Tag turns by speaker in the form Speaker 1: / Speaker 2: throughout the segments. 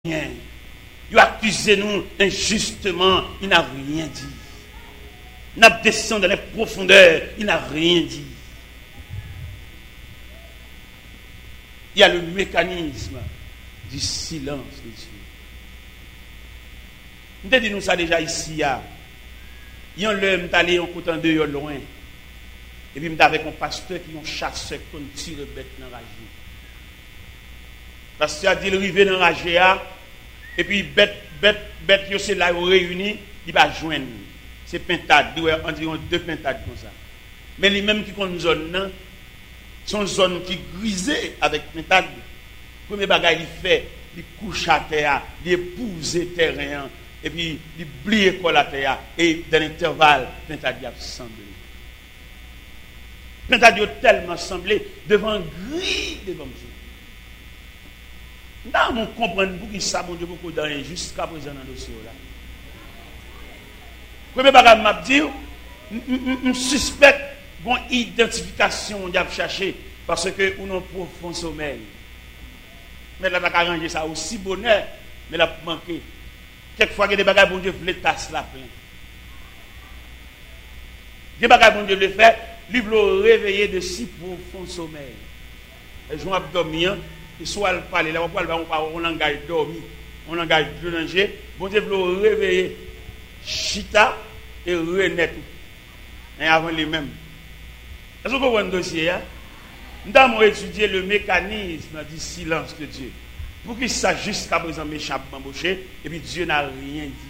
Speaker 1: rien. Il a accusé nous injustement, il n'a rien dit. Il a descendu dans les profondeurs, il n'a rien dit. Il y a le mécanisme du silence de Dieu. Nous avons dit nous ça déjà ici. Il y a un homme qui est allé en côté de loin. Et puis, je avec un pasteur qui est un chasseur qui tire bête dans la rage. Le pasteur a dit, il arrive dans la rage, et puis, bête, c'est là où réuni, il va joindre. C'est pintade, environ 2 pintades comme ça. Mais les mêmes qui ont une zone, sont une zone qui est grisée avec pintade. Le premier bagage, il fait, il couche à terre, il épouse le terrain, et puis, il blie l'école à terre, et dans l'intervalle, pintade, il a semblé. Pintade, tellement semblé devant gris devant Dieu. Nous on comprend beaucoup ça, mon Dieu, beaucoup dans jusqu'à présent dans le dossier là. Premier bagage m'a dit, on suspecte une identification on a cherché parce que on a un profond sommeil. Mais là, on a arrangé ça aussi bonheur, mais là, manqué. Quelquefois, il y a des bagages, bon Dieu, voulait tasser la plein. Des bagages, bon Dieu, voulait faire, lui voulait réveiller de si profond sommeil. Et je vais dormir, et soit elle parle, là, on langage dormi, on langage danger, bon Dieu, voulait réveiller chita et renaître. Et avant les mêmes. Est-ce que vous voyez un dossier? Nous avons étudié le mécanisme du silence de Dieu. Pour qu'il sache jusqu'à présent m'échappe m'embaucher, et puis Dieu n'a rien dit.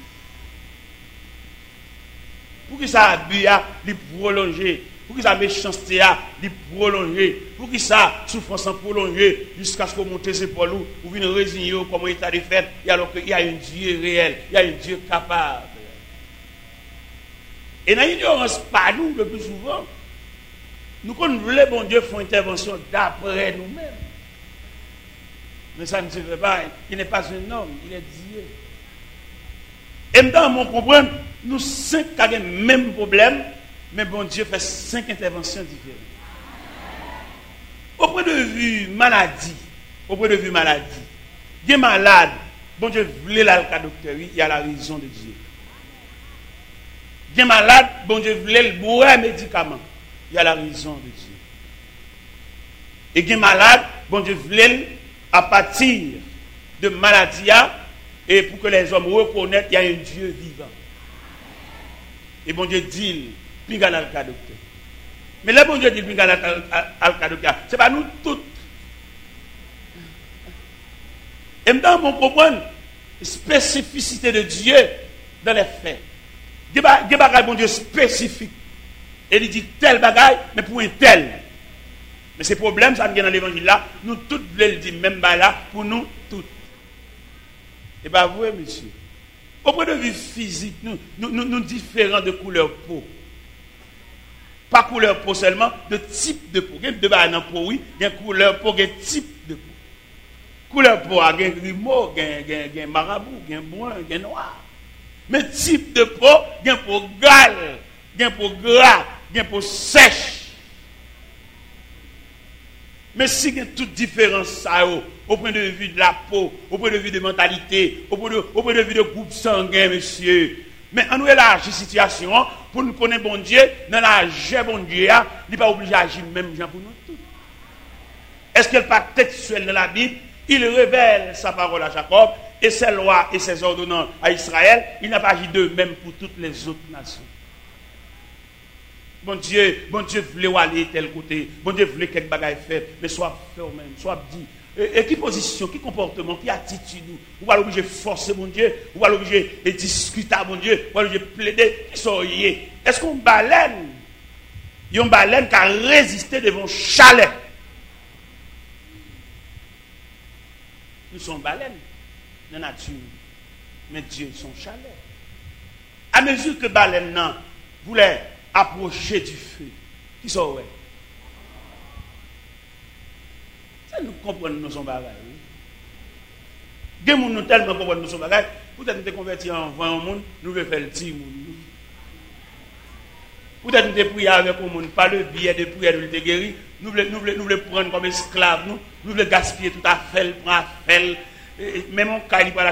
Speaker 1: Pour qu'il ça abus, il prolonger. Pour qu'il ça méchanceté, il prolonger. Pour qu'il ça souffrance prolonger jusqu'à ce qu'on monte ses épaules ou vienne résigner comme état de fait, et alors qu'il y a un Dieu réel, il y a un Dieu capable. Et dans l'ignorance, pas nous le plus souvent, nous voulons bon Dieu faire intervention d'après nous-mêmes. Mais ça ne se fait pas. Il n'est pas un homme, il est Dieu. Et maintenant, on comprend, nous 5 avons le même problème, mais bon Dieu fait 5 interventions différentes. Au point de vue maladie, des malades, bon Dieu voulait la docteur, il y a la raison de Dieu. Des malades, bon Dieu voulait le boire médicament, il y a la raison de Dieu. Et des malades, bon Dieu voulait à partir de maladie, et pour que les hommes reconnaissent qu'il y a un Dieu vivant. Et bon Dieu dit, pingal al docteur. Mais le bon Dieu dit, pingal al docteur, ce n'est pas nous tous. Et maintenant, on comprend la spécificité de Dieu dans les faits. Des bagages, bon Dieu, spécifiques. Et il dit tel bagage, mais pour un tel. Mais ces problèmes, ça vient dans l'évangile là, nous tous voulons dire même là, pour nous tous. Et bien, vous, monsieur, au point de vue physique, nous différents de couleur peau. Pas couleur peau seulement, de type de peau. Il y a deux bagages dans peau, oui, il y a couleur peau, il y a type de peau. Couleur peau, il y a grimaud, il y a marabout, il y a brun, il y a noir. Mais type de peau, il y a peau gale, il y a peau gras, il y a peau sèche. Mais si il y a toute différence au point de vue de la peau, au point de vue de mentalité, au point de vue de groupe sanguin, monsieur. Mais on nous élargit la situation pour nous connaître bon Dieu, dans la joie bon Dieu, il n'est pas obligé d'agir même gens pour nous tous. Est-ce qu'il n'est pas textuel dans la Bible? Il révèle sa parole à Jacob et ses lois et ses ordonnances à Israël. Il n'a pas agi de même pour toutes les autres nations. Bon Dieu voulait aller tel côté. Bon Dieu voulait quelque bagaille faire, mais soit fait même, soit dit. Et qui position, qui comportement, qui attitude, ou va l'obliger forcer mon Dieu, ou va l'obliger discuter à mon Dieu, ou va l'obliger plaider, qui sont liés. Est-ce qu'on baleine? Il y a une baleine qui a résisté devant chalet. Nous sommes baleines dans la nature, mais Dieu son chalet. À mesure que baleine voulait approcher du feu, qui sont ouais. Ça nous comprenons nous sommes bagages. Des gens nous tellement comprennent nous sommes bagages. Peut-être nous convertis en voie au monde, nous voulons faire le petit monde. Peut-être nous prier avec le monde, pas le billet de prière de le guérir. Nous voulons prendre comme esclaves, nous voulons gaspiller tout à fait, prendre à faire, même mon cas, il